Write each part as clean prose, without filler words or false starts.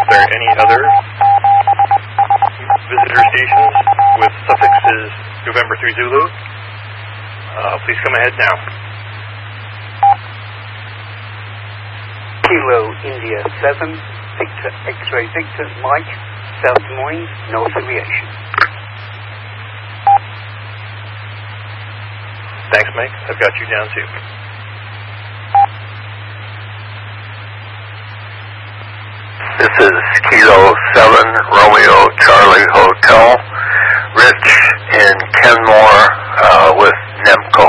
If there are any other visitor stations with suffixes November through Zulu, please come ahead now. Kilo India 7, Victor X-Ray Victor Mike, South Des Moines, no affiliation. Thanks, Mike. I've got you down too. This is Kilo 7 Romeo Charlie Hotel, Rich in Kenmore with Nemco.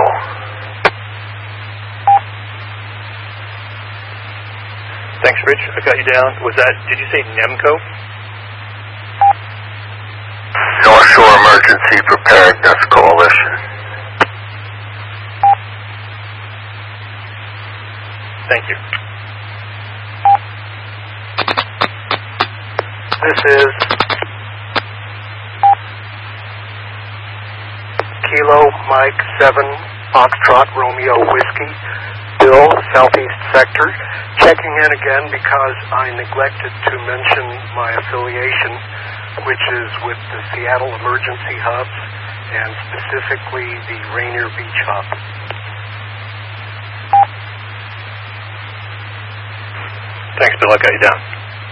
Thanks, Rich. I've got you down. Did you say Nemco? North Shore Emergency Preparedness Coalition. Thank you. This is Kilo Mike 7 Foxtrot Romeo Whiskey, Bill, Southeast Sector. Checking in again because I neglected to mention my affiliation, which is with the Seattle Emergency Hubs and specifically the Rainier Beach Hub. Thanks, Bill. I got you down.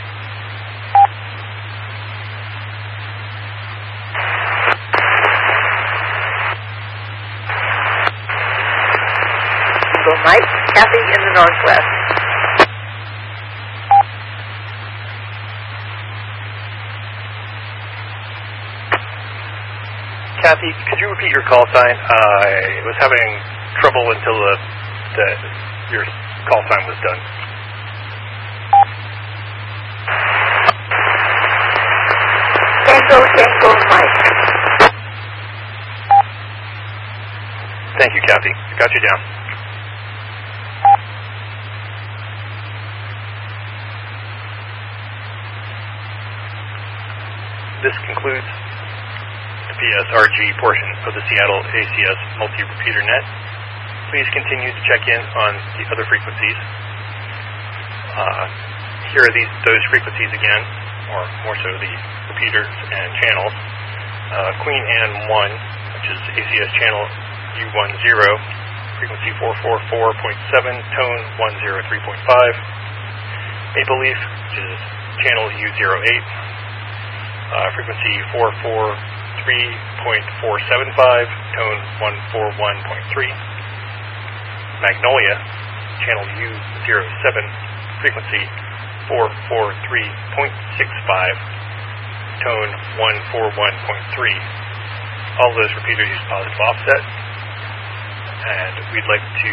Mike, Kathy in the Northwest. Kathy, could you repeat your call sign? I was having trouble until your call sign was done. Tango, Mike. Thank you, Kathy. I got you down. This concludes the PSRG portion of the Seattle ACS multi-repeater net. Please continue to check in on the other frequencies. Here are those frequencies again, or more so the repeaters and channels. Queen Anne 1, which is ACS channel U10, frequency 444.7, tone 103.5. Maple Leaf, which is channel U08, frequency 443.475, tone 141.3. Magnolia, channel U07, frequency 443.65, tone 141.3. All those repeaters use positive offset, and we'd like to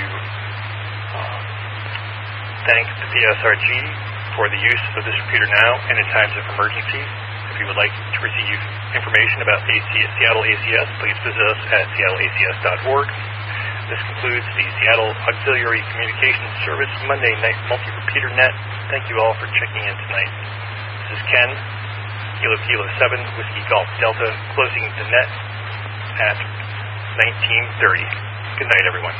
thank the PSRG for the use of this repeater now and in times of emergency. If you would like to receive information about Seattle ACS, please visit us at seattleacs.org. This concludes the Seattle Auxiliary Communications Service Monday night multi-repeater net. Thank you all for checking in tonight. This is Ken, Kilo 7, Whiskey Golf Delta, closing the net at 19:30. Good night, everyone.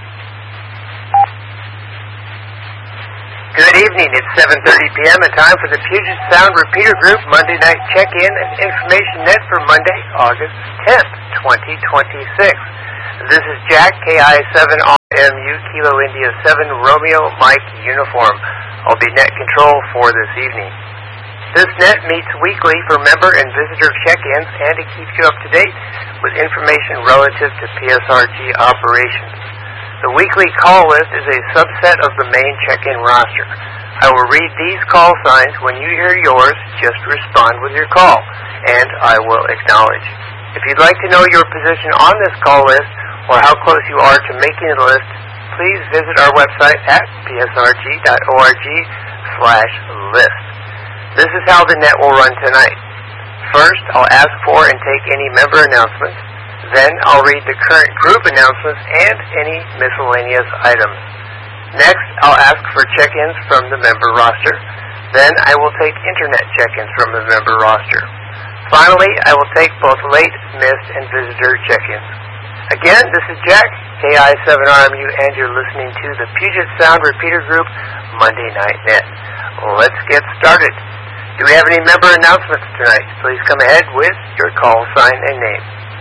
Good evening. It's 7:30 p.m. and time for the Puget Sound Repeater Group Monday Night Check-In and Information Net for Monday, August 10th, 2026. This is Jack, KI7RMU, Kilo India 7, Romeo Mike Uniform. I'll be net control for this evening. This net meets weekly for member and visitor check-ins and to keep you up to date with information relative to PSRG operations. The weekly call list is a subset of the main check-in roster. I will read these call signs. When you hear yours, just respond with your call, and I will acknowledge. If you'd like to know your position on this call list or how close you are to making the list, please visit our website at psrg.org/list. This is how the net will run tonight. First, I'll ask for and take any member announcements. Then I'll read the current group announcements and any miscellaneous items. Next, I'll ask for check-ins from the member roster. Then I will take internet check-ins from the member roster. Finally, I will take both late, missed, and visitor check-ins. Again, this is Jack, KI7RMU, and you're listening to the Puget Sound Repeater Group Monday Night Net. Let's get started. Do we have any member announcements tonight? Please come ahead with your call sign and name.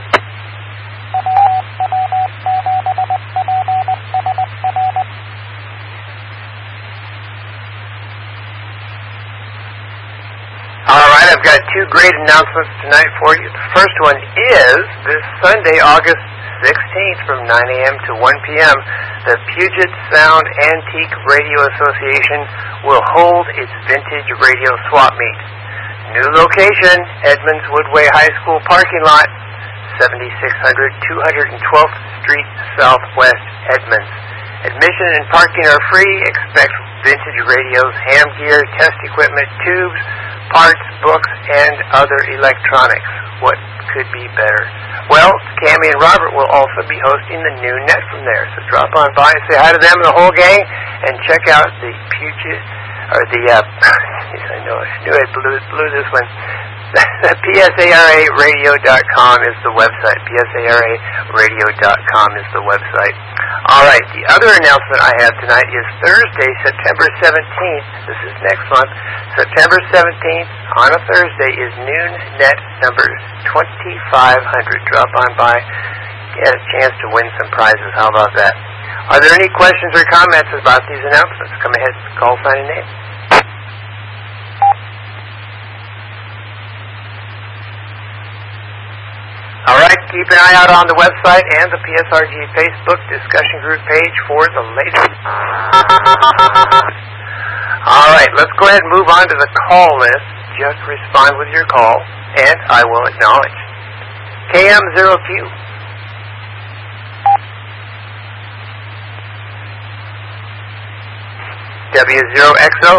All right, I've got two great announcements tonight for you. The first one is this Sunday, August 16th from 9 a.m. to 1 p.m., the Puget Sound Antique Radio Association will hold its vintage radio swap meet. New location, Edmonds Woodway High School parking lot, 7600 212th Street, Southwest Edmonds. Admission and parking are free. Expect vintage radios, ham gear, test equipment, tubes, parts, books, and other electronics. What could be better? Well, Cammie and Robert will also be hosting the new net from there. So drop on by, say hi to them and the whole gang, and check out the Puget, or the, I knew I blew this one. The PSARAradio.com is the website. PSARAradio.com is the website. All right, the other announcement I have tonight is Thursday, September 17th. This is next month. September 17th, on a Thursday, is noon net number 2500. Drop on by, get a chance to win some prizes. How about that? Are there any questions or comments about these announcements? Come ahead, call, sign, and name. All right, keep an eye out on the website and the PSRG Facebook discussion group page for the latest. All right, let's go ahead and move on to the call list. Just respond with your call, and I will acknowledge. KM0Q. W0XO.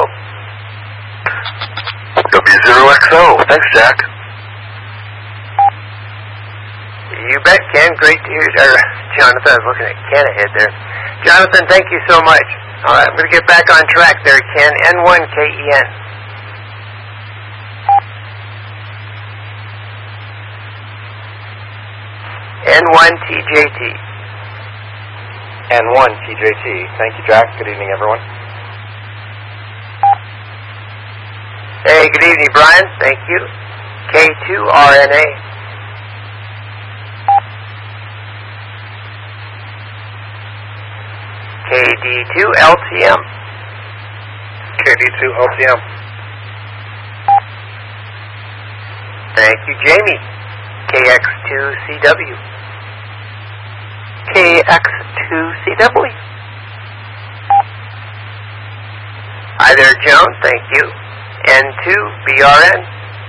W0XO. Thanks, Jack. You bet, Ken. Great to hear. Jonathan, I was looking at Ken ahead there. Jonathan, thank you so much. All right, I'm going to get back on track there, Ken. N1KEN. N1TJT. N1TJT. Thank you, Jack. Good evening, everyone. Hey, good evening, Brian. Thank you. K2RNA. KD2LTM. KD2LTM. Thank you, Jamie. KX2CW. KX2CW. Hi there, Joan. Thank you. N2BRN.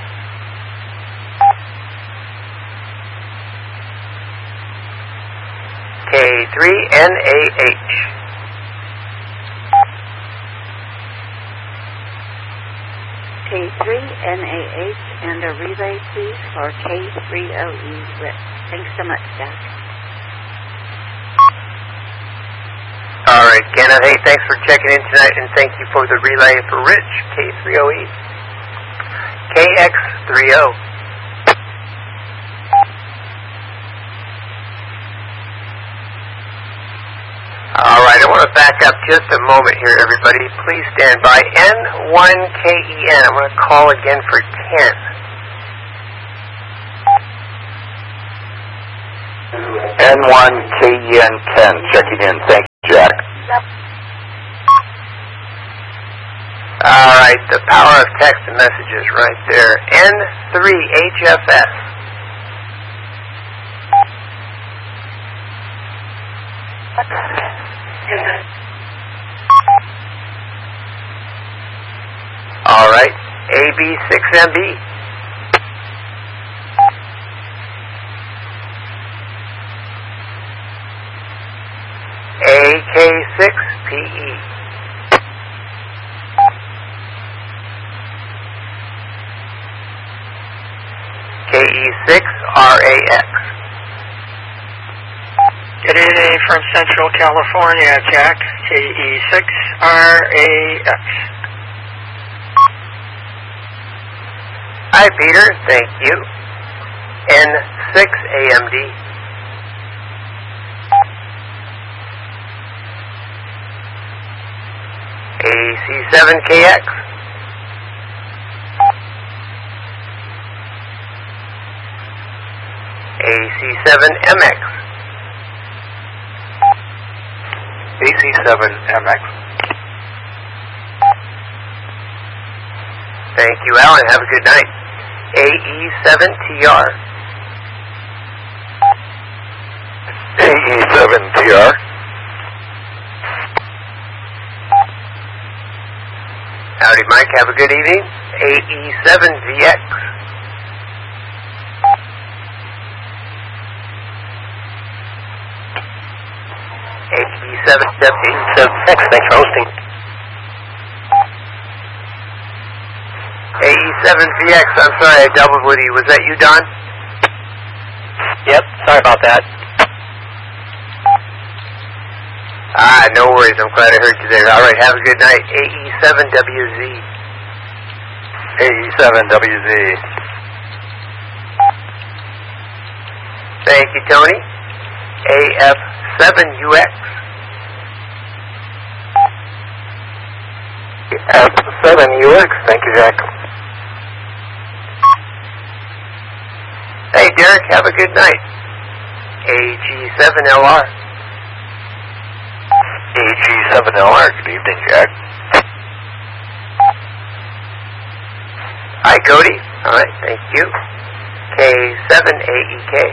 K3NAH. K3NAH and a relay, please, for K3OE. Thanks so much, Jack. All right, Kenneth. Hey, thanks for checking in tonight, and thank you for the relay for Rich, K3OE. KX30. All right, I want to back up just a moment here, everybody. Please stand by. N1KEN. I'm going to call again for Ken. N1KEN10. Checking in. Thank you, Jack. All right, the power of text and messages right there. N3HFS. All right, AB6MB. AK6PE. KE6RAX. Good evening from Central California, Jack. KE6RAX. Hi, Peter. Thank you. N6AMD. AC7KX. AC7MX. AC7MX. Thank you, Alan. Have a good night. AE7TR. AE7TR. Howdy, Mike. Have a good evening. AE7VX. AE7X. Thanks for hosting. AE7VX. I'm sorry I doubled with you. Was that you, Don? Yep, sorry about that. No worries. I'm glad I heard you there. All right, have a good night. AE7WZ. AE7WZ. Thank you, Tony. AF7UX. F7UX. Thank you, Jack. Hey, Derek, have a good night. AG7LR. AG7LR. Good evening, Jack. Hi, Cody. All right, thank you. K7AEK.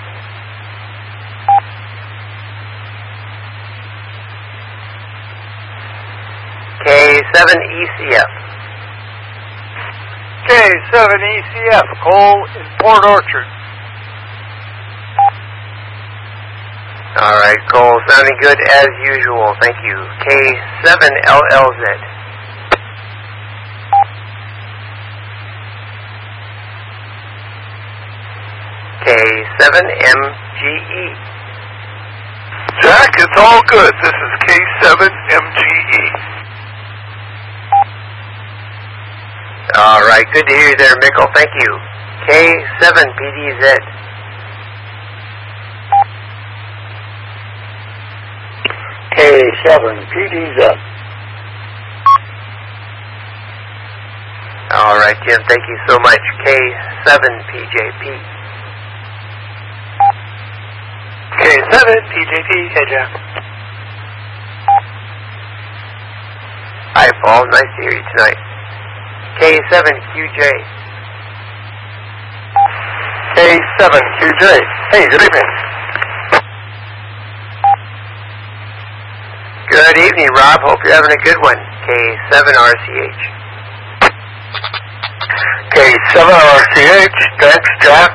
K7ECF. K7ECF, Cole in Port Orchard. All right, Cole, sounding good as usual. Thank you. K7LLZ. K7MGE. Jack, it's all good. This is K7MGE. All right, good to hear you there, Mickle. Thank you. K7PDZ. K7PDZ. All right, Jim, thank you so much. K7PJP. K7PJP. Hey, Jack. Hi, Paul. Nice to hear you tonight. K7QJ. K7QJ. Hey, good evening. Good evening, Rob. Hope you're having a good one. K7RCH. K7RCH. Thanks, Jack.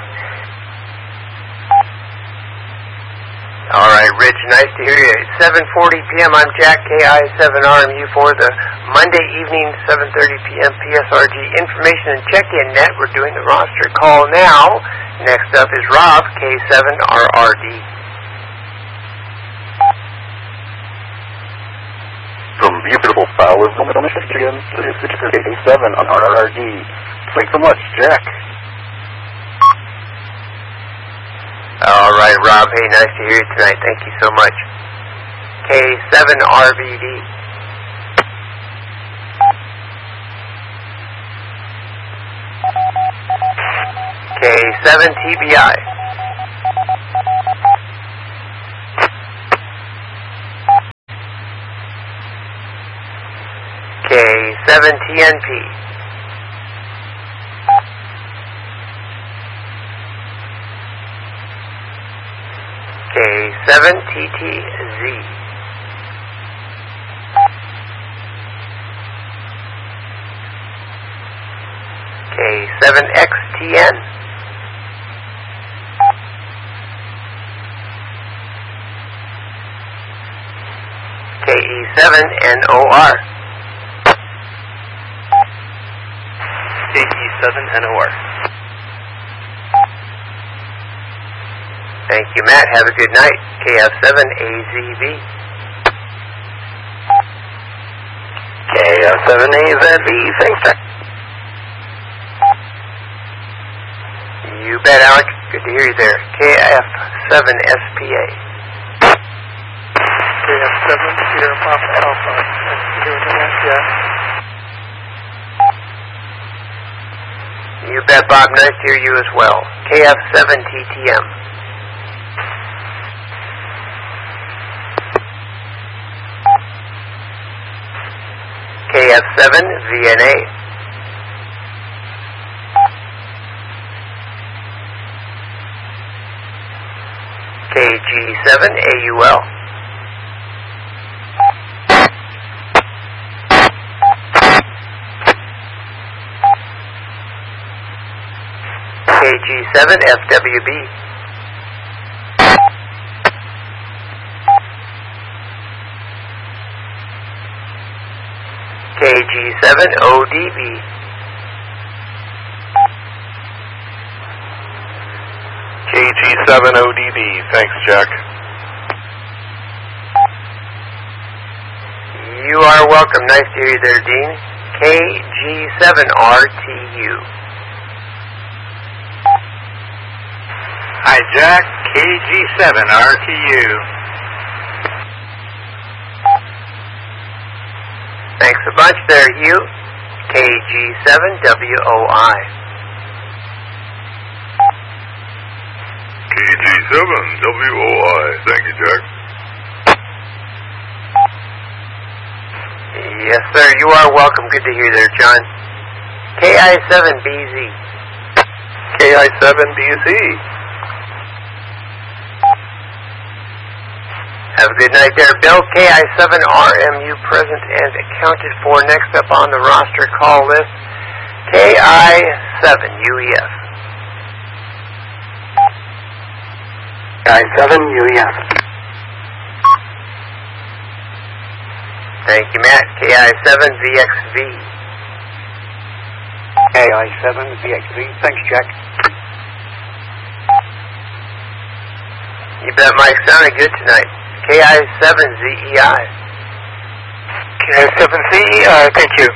All right, Rich, nice to hear you. It's 7:40 p.m. I'm Jack, KI7RMU for the Monday evening, 7:30 p.m. PSRG information and check-in net. We're doing the roster call now. Next up is Rob, K7RRD. From beautiful Fowler, Michigan, K7 on RRD. Thanks so much, Jack. All right, Rob. Hey, nice to hear you tonight. Thank you so much. K7RVD. K7TBI. K7TNP. K7TTZ. K7XTN. KE7NOR. KE7NOR. Thank you, Matt. Have a good night. KF7AZV. KF7AZV. Thanks, Jack. You bet, Alex. Good to hear you there. KF7SPA. KF7 Sierra Papa Alpha. Nice to hear the Jack. You bet, Bob. Nice to hear you as well. KF7TTM. KF7VNA. KG7AUL. KG7FWB. KG7ODB. KG7ODB. Thanks, Jack. You are welcome. Nice to hear you there, Dean. KG7RTU. Hi, Jack. KG7RTU. Thanks a bunch there, Hugh. KG7WOI. KG7WOI. Thank you, Jack. Yes, sir. You are welcome. Good to hear you there, John. KI7BZ. KI7BZ. Have a good night there, Bill. KI7RMU present and accounted for. Next up on the roster call list, KI7UEF. KI7UEF. Thank you, Matt. KI7VXV. KI7VXV. Thanks, Jack. You bet, Mike. Sounded good tonight. KI7ZEI. KI7ZEI, thank you.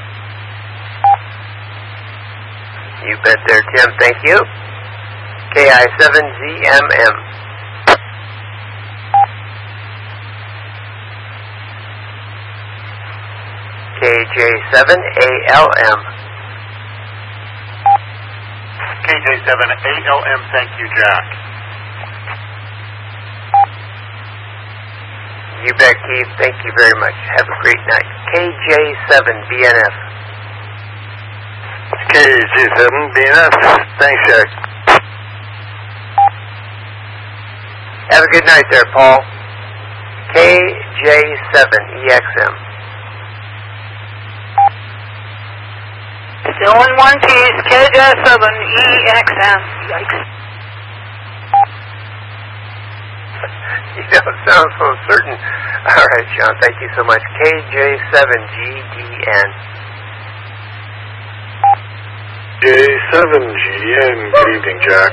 You bet there, Tim. Thank you. KI7ZMM. KJ7ALM. KJ7ALM, thank you, Jack. You bet, Keith. Thank you very much. Have a great night. KJ7BNF. KG7BNF, thanks, Jack. Have a good night there, Paul. KJ7EXM. Still in one piece, KJ7EXM. Yikes. You don't sound so certain. All right, Sean, thank you so much. KJ7GDN. J7GN. Good evening, Jack.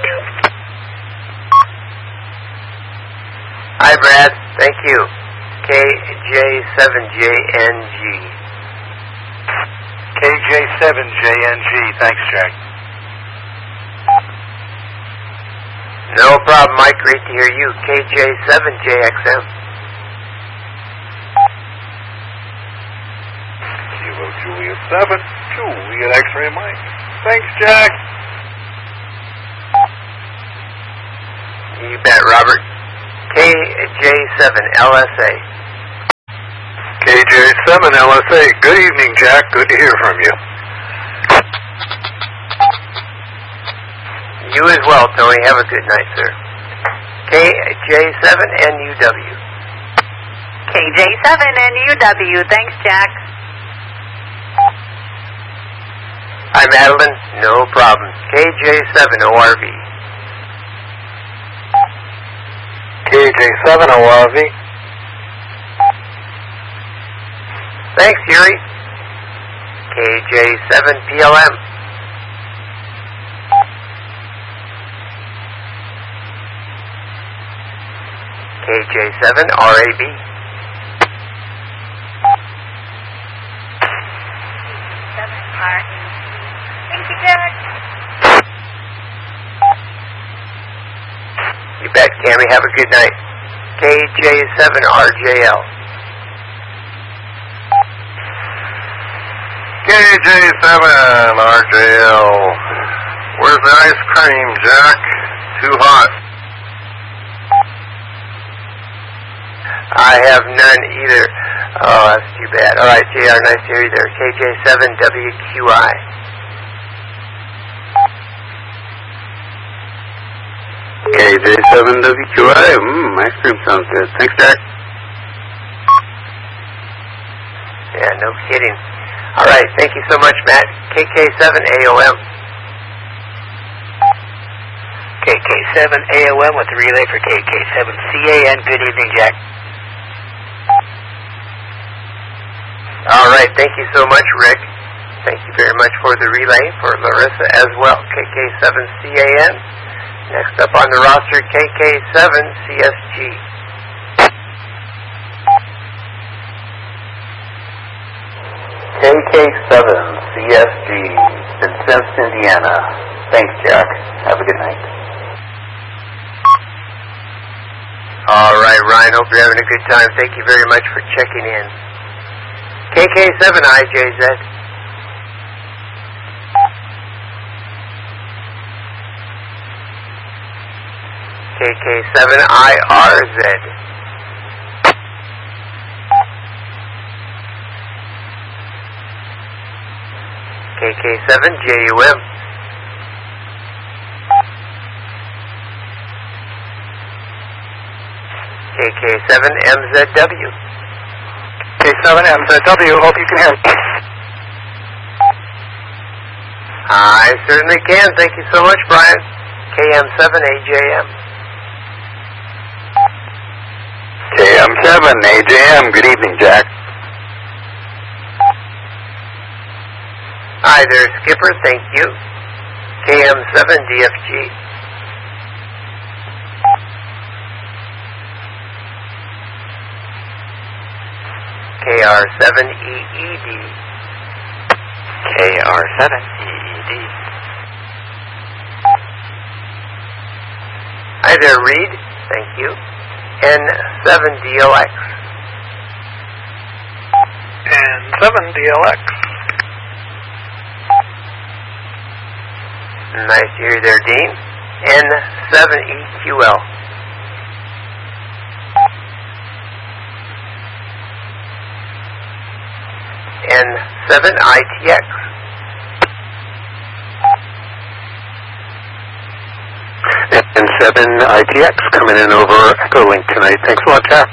Hi, Brad. Thank you. KJ7JNG. KJ7JNG, thanks, Jack. No problem, Mike. Great to hear you. KJ7JXM. Kilo Juliet 7. Juliet X-ray Mike. Thanks, Jack. You bet, Robert. KJ7LSA. KJ7LSA. Good evening, Jack. Good to hear from you. You as well, Tony. Have a good night, sir. KJ7NUW. KJ7NUW. Thanks, Jack. Hi, Madeline. No problem. KJ7ORV. KJ7ORV. Thanks, Yuri. KJ7PLM. KJ7RAB. Thank you, Jack. You bet, Cammy. Have a good night. KJ7RJL. KJ7RJL. Where's the ice cream, Jack? Too hot. I have none either. Oh, that's too bad. All right, JR, nice to hear you there. KJ7WQI. KJ7WQI. Ice cream sounds good. Thanks, Jack. Yeah, no kidding. All right, thank you so much, Matt. KK7AOM. KK7AOM with the relay for KK7CAN. Good evening, Jack. All right, thank you so much, Rick. Thank you very much for the relay for Larissa as well. KK7CAN. Next up on the roster, KK7CSG. KK7CSG, Vincennes, Indiana. Thanks, Jack. Have a good night. All right, Ryan, hope you're having a good time. Thank you very much for checking in. KK7IJZ. KK7IRZ. KK7JUM. KK7MZW. K7MZW, hope you can hear me. I certainly can. Thank you so much, Brian. KM7AJM. KM7AJM. Good evening, Jack. Hi there, Skipper. Thank you. KM7DFG. KR7EED. KR7EED. Hi there, Reed. Thank you. N7DLX. N7DLX. Nice to hear you there, Dean. N7EQL. N7ITX. N7ITX coming in over Echolink tonight. Thanks a lot, Jack.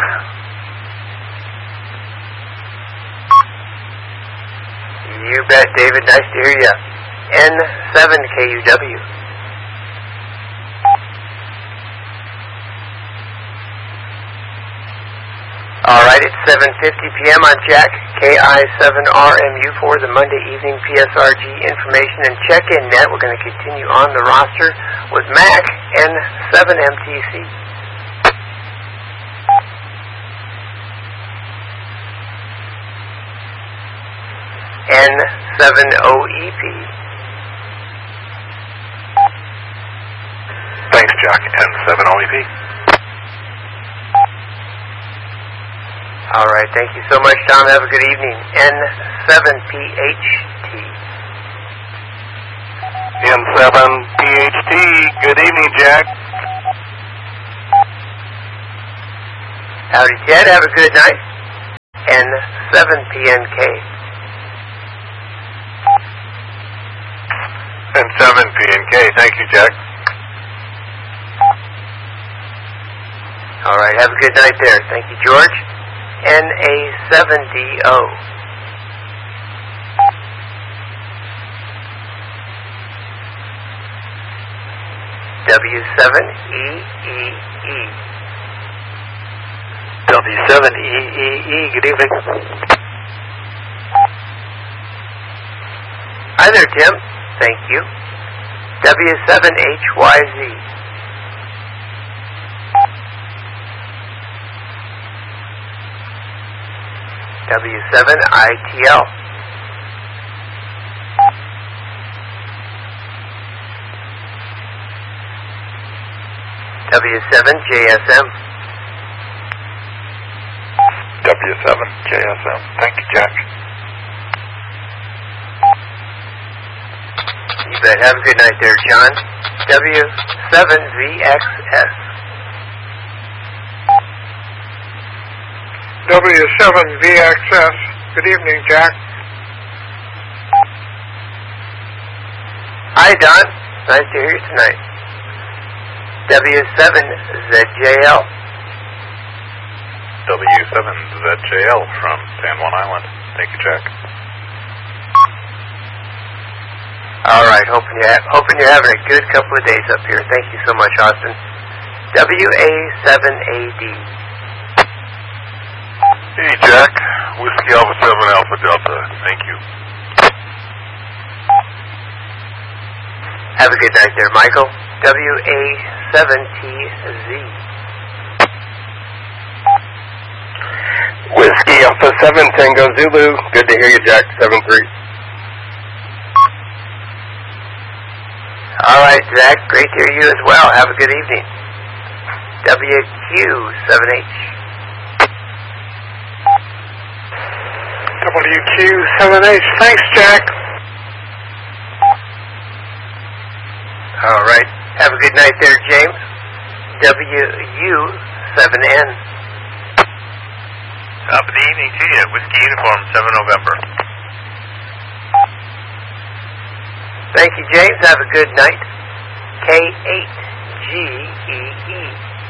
You bet, David. Nice to hear you. N7KUW. All right, it's 7:50 p.m. on Jack KI7RMU for the Monday evening PSRG information and check-in net. We're going to continue on the roster with Mac N7MTC. N7OEP. Thanks, Jack. N7OEP. All right, thank you so much, Tom. Have a good evening. N7PHT. N7PHT. Good evening, Jack. Howdy, Ted. Have a good night. N7PNK. N7PNK. Thank you, Jack. All right, have a good night there. Thank you, George. NA7DO. W7EEE. W7EEE. Good evening. Hi there, Tim. Thank you. W7HYZ. W7ITL. W7JSM. W7JSM. Thank you, Jack. You bet. Have a good night there, John. W7VXS. W7VXS. Good evening, Jack. Hi, Don. Nice to hear you tonight. W7ZJL. W7ZJL from San Juan Island. Thank you, Jack. All right. Hoping you're having a good couple of days up here. Thank you so much, Austin. WA7AD. Hey, Jack. Whiskey Alpha 7 Alpha Delta. Thank you. Have a good night there, Michael. WA7TZ. Whiskey Alpha 7 Tango Zulu. Good to hear you, Jack. 7-3. All right, Zach. Great to hear you as well. Have a good evening. WQ7H. WQ7H. Thanks, Jack. All right. Have a good night there, James. WU7N. Top of the evening to you. Whiskey Uniform 7 November. Thank you, James. Have a good night. K8GEE.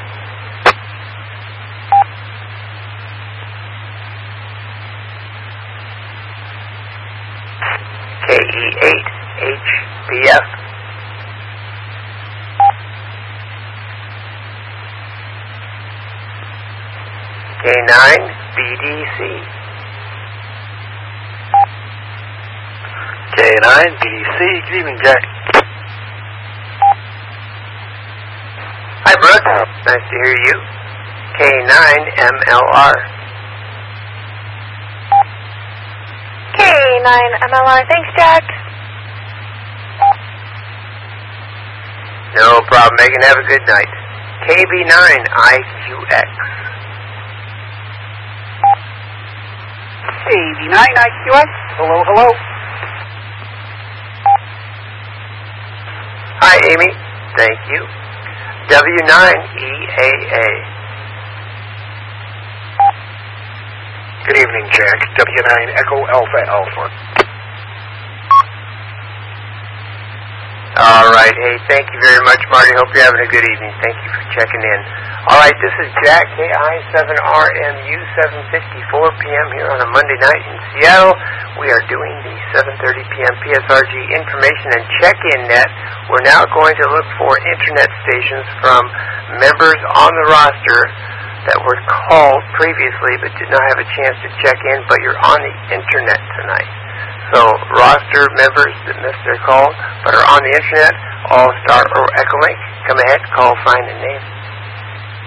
KE8HBF. K9BDC. K9BDC. Good evening, Jack. Hi, Brooke. Nice to hear you. K9MLR. K9MLR. Thanks, Jack. No problem, Megan. Have a good night. KB9IQX. KB9IQX. Hello, hello. Hi, Amy. Thank you. W9EAA. Good evening, Jack. W9 Echo Alpha Alpha. All right. Hey, thank you very much, Marty. Hope you're having a good evening. Thank you for checking in. All right, this is Jack, KI7RMU, 7:54 p.m. here on a Monday night in Seattle. We are doing the 7:30 p.m. PSRG information and check-in net. We're now going to look for internet stations from members on the roster that were called previously but did not have a chance to check in, but you're on the internet tonight. So roster members that missed their call but are on the internet, All-Star or Echolink, come ahead, call, find, and name.